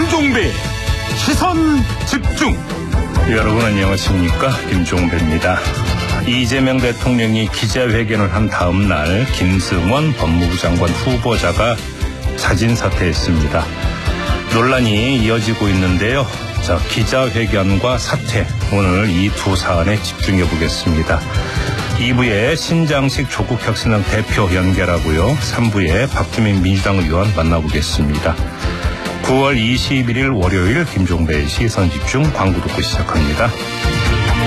김종배 시선 집중. 여러분 안녕하십니까, 김종배입니다. 이재명 대통령이 기자회견을 한 다음 날 김승원 법무부 장관 후보자가 자진 사퇴했습니다. 논란이 이어지고 있는데요. 자, 기자회견과 사퇴, 오늘 이 두 사안에 집중해 보겠습니다. 2부에 신장식 조국혁신당 대표 연결하고요. 3부에 박주민 민주당 의원 만나보겠습니다. 9월 21일 월요일 김종배의 시선집중 광고 듣고 시작합니다.